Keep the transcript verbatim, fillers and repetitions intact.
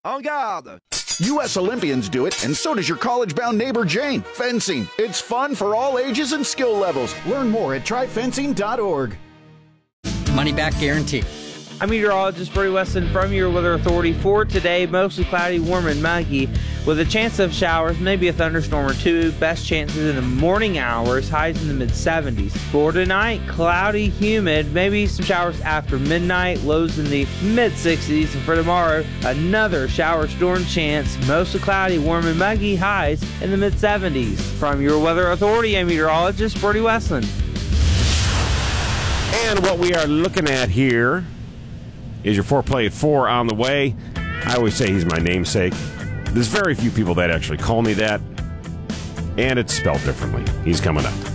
En garde! U S Olympians do it, and so does your college-bound neighbor Jane. Fencing. It's fun for all ages and skill levels. Learn more at try fencing dot org. Money back guarantee. I'm meteorologist Brody Weston from your Weather Authority. For today, mostly cloudy, warm, and muggy, with a chance of showers, maybe a thunderstorm or two. Best chances in the morning hours, highs in the mid seventies. For tonight, cloudy, humid, maybe some showers after midnight, lows in the mid sixties. And for tomorrow, another shower storm chance, mostly cloudy, warm, and muggy, highs in the mid seventies. From your Weather Authority, I'm meteorologist Brody Weston. And what we are looking at here is your four-play at four on the way. I always say he's my namesake. There's very few people that actually call me that, and it's spelled differently. He's coming up.